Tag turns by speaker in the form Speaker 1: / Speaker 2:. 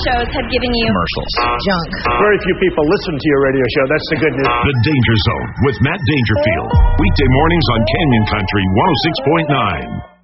Speaker 1: shows have given you
Speaker 2: commercials,
Speaker 3: junk.
Speaker 4: Very few people listen to your radio show. That's the good news.
Speaker 5: The Danger Zone with Matt Dangerfield. Weekday mornings on Canyon Country 106.9.